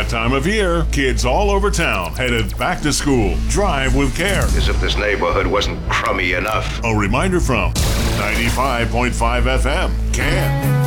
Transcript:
that time of year, kids all over town headed back to school. Drive with care. As if this neighborhood wasn't crummy enough. A reminder from 95.5 FM, CAN.